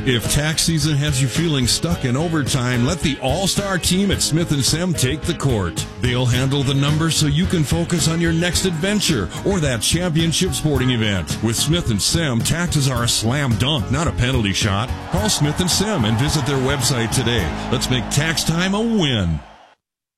If tax season has you feeling stuck in overtime, let the all-star team at Smith & Sem take the court. They'll handle the numbers so you can focus on your next adventure or that championship sporting event. With Smith & Sem, taxes are a slam dunk, not a penalty shot. Call Smith & Sem and visit their website today. Let's make tax time a win.